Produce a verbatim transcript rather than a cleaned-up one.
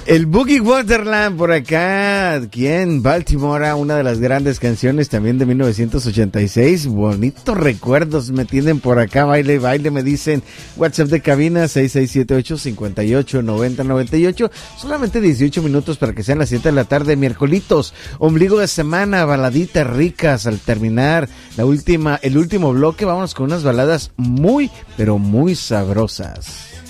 El Boogie Wonderland por acá, aquí en Baltimore, una de las grandes canciones también de mil novecientos ochenta y seis. Bonitos recuerdos me tienen por acá, baile, baile, me dicen. WhatsApp de cabina seis seis siete ocho, cinco ocho, nueve cero nueve ocho. Solamente dieciocho minutos para que sean las siete de la tarde, miércolitos, ombligo de semana, baladitas ricas al terminar la última, el último bloque. Vámonos con unas baladas muy, pero muy sabrosas.